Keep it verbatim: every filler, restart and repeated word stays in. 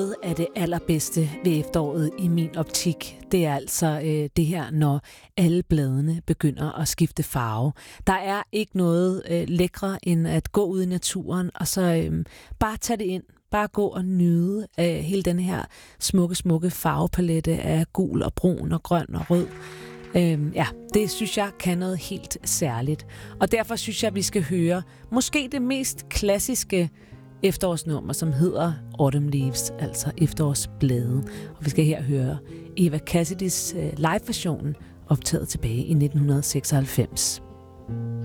er det allerbedste ved efteråret i min optik. Det er altså øh, det her, når alle bladene begynder at skifte farve. Der er ikke noget øh, lækre end at gå ud i naturen og så øh, bare tage det ind. Bare gå og nyde af hele den her smukke, smukke farvepalette af gul og brun og grøn og rød. Øhm, ja, det synes jeg kan noget helt særligt. Og derfor synes jeg, at vi skal høre måske det mest klassiske efterårsnummer, som hedder Autumn Leaves, altså efterårsblade. Og vi skal her høre Eva Cassidys live-version, optaget tilbage i nitten seksoghalvfems.